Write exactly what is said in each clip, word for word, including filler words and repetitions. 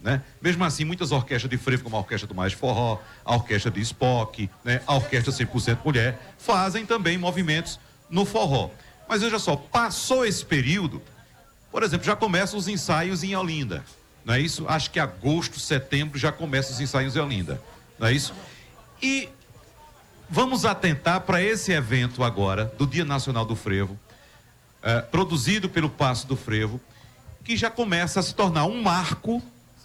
né? Mesmo assim, muitas orquestras de frevo, como a Orquestra do Mais Forró, a Orquestra de Spock, né? A Orquestra cem por cento Mulher, fazem também movimentos no forró. Mas veja só, passou esse período, por exemplo, já começam os ensaios em Olinda, não é isso? Acho que agosto, setembro já começam os ensaios em Olinda, não é isso? E vamos atentar para esse evento agora, do Dia Nacional do Frevo, eh, produzido pelo Paço do Frevo, que já começa a se tornar um marco,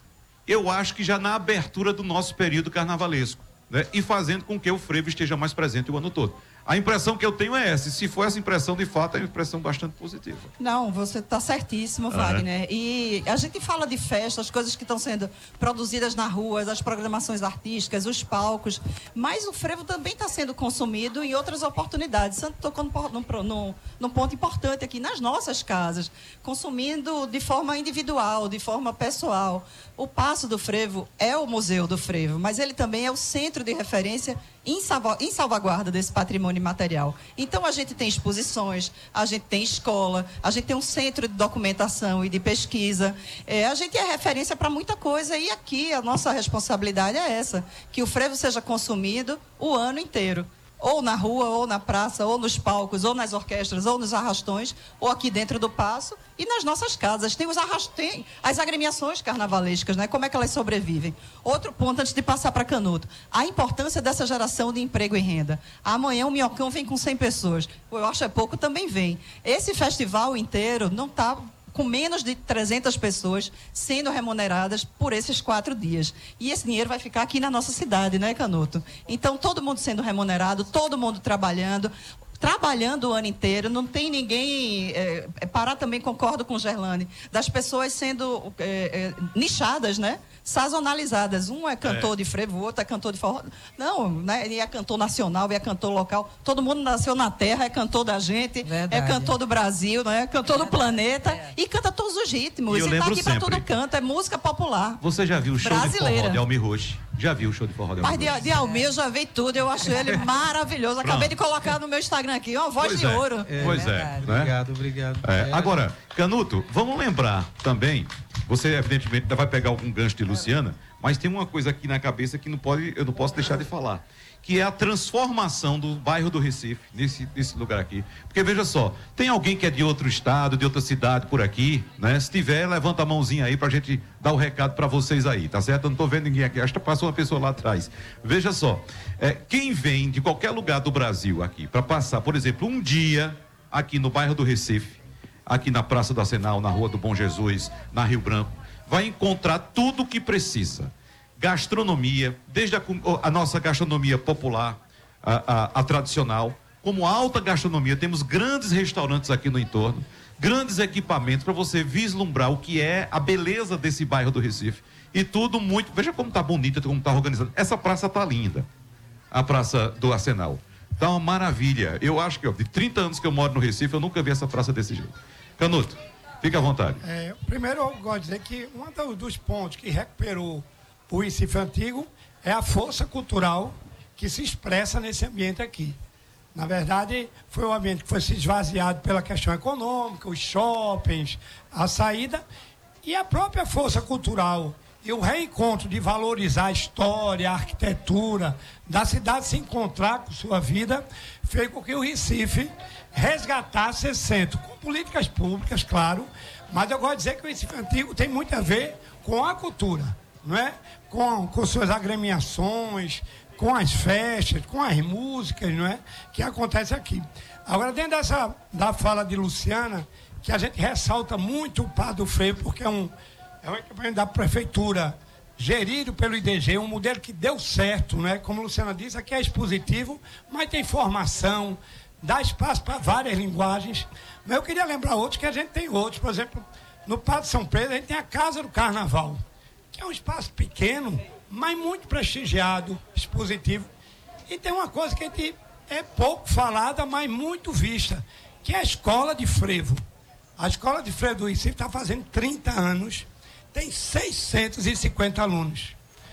eu acho que já na abertura do nosso período carnavalesco, né? E fazendo com que o frevo esteja mais presente o ano todo. A impressão que eu tenho é essa, e se for essa impressão, de fato, é uma impressão bastante positiva. Não, você está certíssimo, Wagner. Uhum. E a gente fala de festa, as coisas que estão sendo produzidas na rua, as programações artísticas, os palcos, mas o frevo também está sendo consumido em outras oportunidades. Santo tocou num, num, num ponto importante aqui, nas nossas casas, consumindo de forma individual, de forma pessoal. O Paço do Frevo é o Museu do Frevo, mas ele também é o centro de referência em, salva, em salvaguarda desse patrimônio material. Então a gente tem exposições, a gente tem escola, a gente tem um centro de documentação e de pesquisa, é, a gente é referência para muita coisa, e aqui a nossa responsabilidade é essa, que o frevo seja consumido o ano inteiro, ou na rua, ou na praça, ou nos palcos, ou nas orquestras, ou nos arrastões, ou aqui dentro do Paço e nas nossas casas. Tem os arrastões, as agremiações carnavalescas, né? Como é que elas sobrevivem? Outro ponto, antes de passar para Canuto, a importância dessa geração de emprego e renda. Amanhã o Minhocão vem com cem pessoas, eu acho é pouco, também vem. Esse festival inteiro não está com menos de trezentas pessoas sendo remuneradas por esses quatro dias. E esse dinheiro vai ficar aqui na nossa cidade, né, Canuto? Então, todo mundo sendo remunerado, todo mundo trabalhando, trabalhando o ano inteiro, não tem ninguém... É, é, parar também, concordo com o Gerlane, das pessoas sendo é, é, nichadas, né? Sazonalizadas. Um é cantor é. de frevo, o outro é cantor de forró. Não, né? Ele é cantor nacional, é cantor local. Todo mundo nasceu na terra, é cantor da gente, verdade, é cantor do Brasil, né? É cantor do planeta, é. E canta todos os ritmos. E está aqui para todo canto, é música popular. Você já viu o show brasileira. de forró de Almir Roche? Já viu o show de forró de Almir Roche? Mas de, de Almir eu já vi tudo, eu acho ele maravilhoso. Acabei de colocar no meu Instagram aqui, uma voz pois de é. ouro. É, pois é. Né? Obrigado, obrigado. É. Agora, Canuto, vamos lembrar também, você evidentemente ainda vai pegar algum gancho de Luciana, mas tem uma coisa aqui na cabeça que não pode, eu não posso deixar de falar, que é a transformação do bairro do Recife, nesse, nesse lugar aqui. Porque veja só, tem alguém que é de outro estado, de outra cidade por aqui, né? Se tiver, levanta a mãozinha aí pra gente dar o recado pra vocês aí, tá certo? Eu não tô vendo ninguém aqui, acho que passou uma pessoa lá atrás. Veja só, é, quem vem de qualquer lugar do Brasil aqui pra passar, por exemplo, um dia aqui no bairro do Recife, aqui na Praça do Arsenal, na Rua do Bom Jesus, na Rio Branco, vai encontrar tudo o que precisa. Gastronomia, desde a, a nossa gastronomia popular, a, a, a tradicional, como a alta gastronomia, temos grandes restaurantes aqui no entorno, grandes equipamentos para você vislumbrar o que é a beleza desse bairro do Recife. E tudo muito, veja como está bonita, como está organizado. Essa praça está linda, a Praça do Arsenal. Está uma maravilha. Eu acho que, ó, de trinta anos que eu moro no Recife, eu nunca vi essa praça desse jeito. Canuto, fica à vontade. É, primeiro, eu gosto de dizer que um dos pontos que recuperou o Recife antigo é a força cultural que se expressa nesse ambiente aqui. Na verdade, foi um ambiente que foi se esvaziado pela questão econômica, os shoppings, a saída, e a própria força cultural e o reencontro de valorizar a história, a arquitetura da cidade, se encontrar com sua vida, fez com que o Recife resgatasse esse centro, com políticas públicas, claro, mas eu gosto de dizer que o Recife antigo tem muito a ver com a cultura, não é? Com, com suas agremiações, com as festas, com as músicas, não é? Que acontece aqui. Agora, dentro dessa, da fala de Luciana, que a gente ressalta muito o Paço do Frevo, porque é um, é um equipamento da prefeitura, gerido pelo I D G, um modelo que deu certo, não é? Como a Luciana disse, aqui é expositivo, mas tem formação, dá espaço para várias linguagens. Mas eu queria lembrar outros, que a gente tem outros. Por exemplo, no Parque São Pedro, a gente tem a Casa do Carnaval, que é um espaço pequeno, mas muito prestigiado, expositivo. E tem uma coisa que a gente é pouco falada, mas muito vista, que é a Escola de Frevo. A Escola de Frevo do Recife está fazendo trinta anos, tem seiscentos e cinquenta alunos.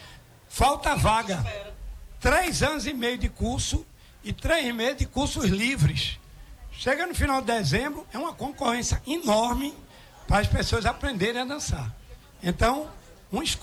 Falta vaga. Três anos e meio de curso e três meses de cursos livres. Chega no final de dezembro, é uma concorrência enorme para as pessoas aprenderem a dançar. Então, uma escola